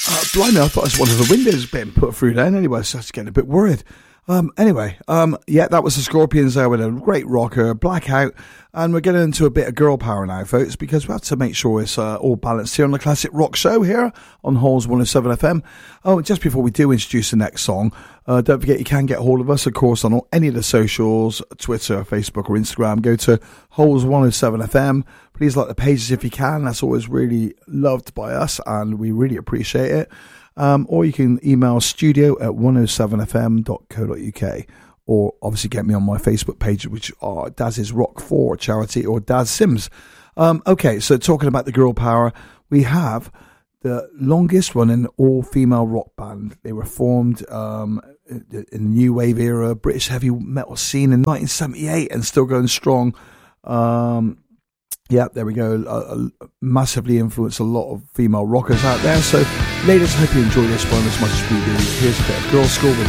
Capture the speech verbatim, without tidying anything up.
Uh, blimey, I thought it was one of the windows being put through then. Anyway, so I was getting a bit worried. Um, anyway, um, yeah, that was the Scorpions there with a great rocker, Blackout. And we're getting into a bit of girl power now, folks, because we have to make sure it's uh, all balanced here on the Classic Rock Show here on Halls one oh seven F M. Oh, just before we do introduce the next song, uh, don't forget you can get hold of us, of course, on all, any of the socials, Twitter, Facebook or Instagram. Go to Halls one oh seven F M. Please like the pages if you can. That's always really loved by us and we really appreciate it. Um, or you can email studio at one oh seven f m dot co dot u k, or obviously get me on my Facebook page, which are Daz's Rock four charity or Daz Sims. Um, okay, so talking about the girl power, we have the longest running all-female rock band. They were formed um, in the new wave era, British heavy metal scene in nineteen seventy-eight and still going strong. Um, Yeah, there we go. Uh, massively influenced a lot of female rockers out there. So, ladies, I hope you enjoy this one as much as we do. Here's a bit of Girl School with